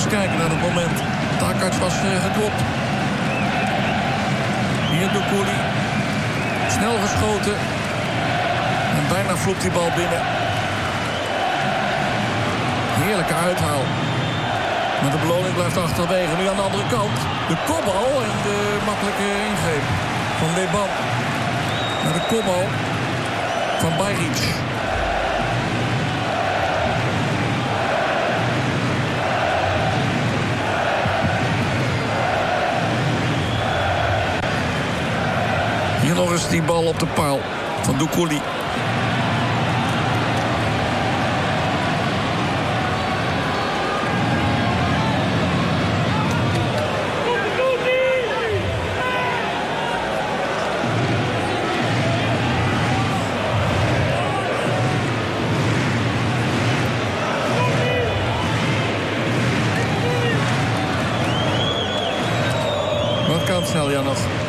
Even kijken naar het moment. Takac was geklopt. Hier Doucouré. Snel geschoten. En bijna vloept die bal binnen. Heerlijke uithaal. Maar de beloning blijft achterwege. Nu aan de andere kant. De kopbal en de makkelijke ingreep van Leban. Naar de kopbal van Bajrić. Hier nog eens die bal op de paal van Doucouré. Wat kan snel, Jan nog?